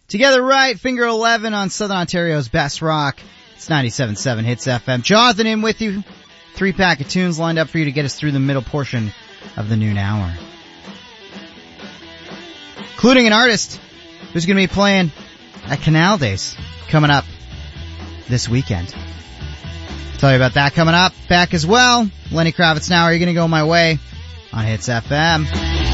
Together right, Finger 11 on Southern Ontario's best rock. It's 97.7 Hits FM. Jonathan in with you. 3-pack of tunes lined up for you to get us through the middle portion of the noon hour. Including an artist who's going to be playing at Canal Days coming up this weekend. Tell you about that coming up. Back as well. Lenny Kravitz now. Are you going to go my way on Hits FM?